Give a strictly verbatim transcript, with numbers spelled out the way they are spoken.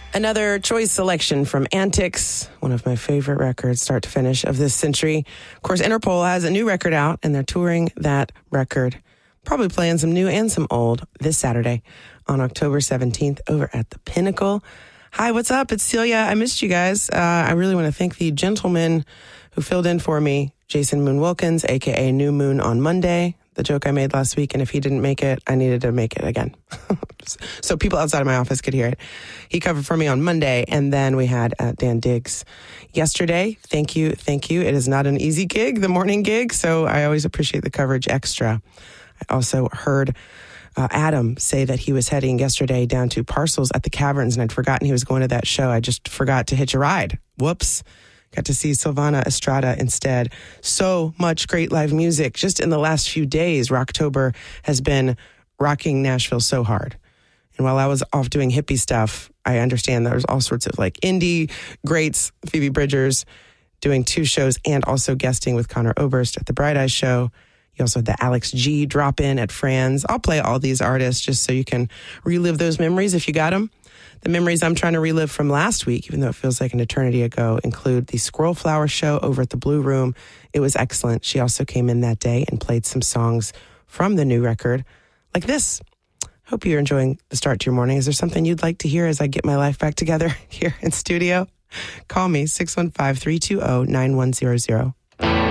Another choice selection from Antics, one of my favorite records, start to finish, of this century. Of course, Interpol has a new record out, and they're touring that record, probably playing some new and some old, this Saturday on October seventeenth over at the Pinnacle. Hi, what's up? It's Celia. I missed you guys. Uh, I really want to thank the gentleman who filled in for me, Jason Moon Wilkins, a k a. New Moon on Monday, the joke I made last week, and if he didn't make it, I needed to make it again. So people outside of my office could hear it. He covered for me on Monday, and then we had uh, Dan Diggs yesterday. Thank you, thank you. It is not an easy gig, the morning gig, so I always appreciate the coverage extra. I also heard uh, Adam say that he was heading yesterday down to Parcels at the Caverns, and I'd forgotten he was going to that show. I just forgot to hitch a ride. Whoops. Got to see Silvana Estrada instead. So much great live music. Just in the last few days, Rocktober has been rocking Nashville so hard. And while I was off doing hippie stuff, I understand there's all sorts of like indie greats, Phoebe Bridgers doing two shows and also guesting with Connor Oberst at the Bright Eyes show. You also had the Alex G drop in at Franz. I'll play all these artists just so you can relive those memories if you got them. The memories I'm trying to relive from last week, even though it feels like an eternity ago, include the Squirrel Flower show over at the Blue Room. It was excellent. She also came in that day and played some songs from the new record like this. Hope you're enjoying the start to your morning. Is there something you'd like to hear as I get my life back together here in studio? Call me, six one five, three two zero, nine one zero zero.